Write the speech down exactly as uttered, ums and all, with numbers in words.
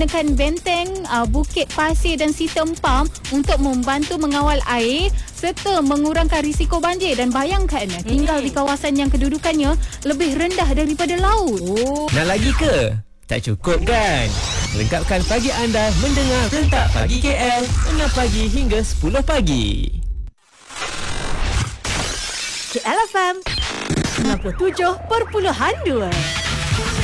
menggunakan benteng uh, Bukit Pasir dan Sitempam untuk membantu mengawal air serta mengurangkan risiko banjir. Dan bayangkan hmm. tinggal di kawasan yang kedudukannya lebih rendah daripada laut. Oh. Nak lagi ke? Tak cukup kan? Lengkapkan pagi anda mendengar Rentak Pagi K L enam pagi hingga sepuluh pagi. K L F M sembilan puluh tujuh perpuluhan dua.